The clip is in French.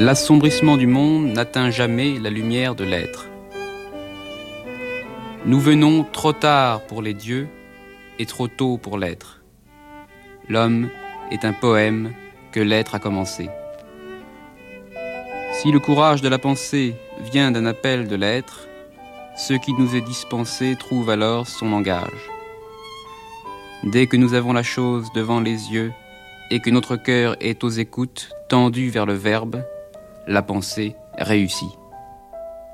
L'assombrissement du monde n'atteint jamais la lumière de l'être. Nous venons trop tard pour les dieux et trop tôt pour l'être. L'homme est un poème que l'être a commencé. Si le courage de la pensée vient d'un appel de l'être, ce qui nous est dispensé trouve alors son langage. Dès que nous avons la chose devant les yeux et que notre cœur est aux écoutes tendu vers le verbe, la pensée réussit.